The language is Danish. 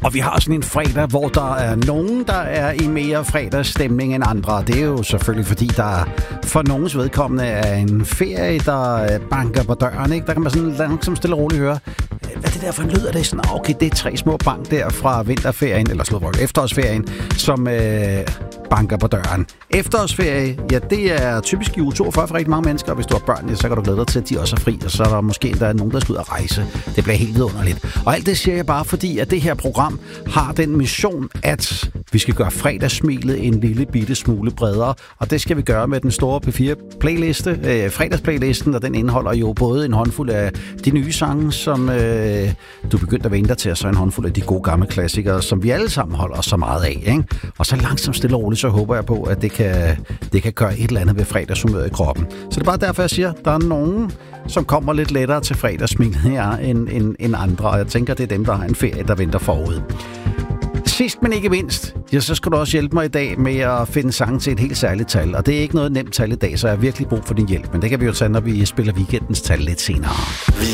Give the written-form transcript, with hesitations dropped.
Og vi har sådan en fredag, hvor der er nogen, der er i mere fredagsstemning end andre. Det er jo selvfølgelig, fordi der for nogens vedkommende er en ferie, der banker på døren. Ikke? Der kan man sådan langsomt stille og roligt høre, hvad det der for en lyd er det? Sådan, okay, det er 3 små bank der fra vinterferien, eller efterårsferien, som banker på døren. Efterårsferie, ja, det er typisk i uge 42 for rigtig mange mennesker, og hvis du har børn, ja, så kan du glæde dig til, at de også er fri, og så er der måske der er nogen, der skal ud og rejse. Det bliver helt vidunderligt. Og alt det siger jeg bare, fordi at det her program har den mission, at vi skal gøre fredagssmilet en lille bitte smule bredere, og det skal vi gøre med den store P4-playliste, fredagsplaylisten, og den indeholder jo både en håndfuld af de nye sange, som du begyndte at vende dig til, og så en håndfuld af de gode gamle klassikere, som vi alle sammen holder så meget af. Ikke? Og så langsomt stille og roligt, så håber jeg på, at det kan gøre et eller andet ved fredagshumøret i kroppen. Så det er bare derfor, jeg siger, at der er nogen, som kommer lidt lettere til fredagssmilet her end andre, og jeg tænker, det er dem, der har en ferie, der venter forud. Sidst, men ikke mindst, ja, så skal du også hjælpe mig i dag med at finde sange til et helt særligt tal. Og det er ikke noget nemt tal i dag, så jeg har virkelig brug for din hjælp. Men det kan vi jo tage, når vi spiller weekendens tal lidt senere.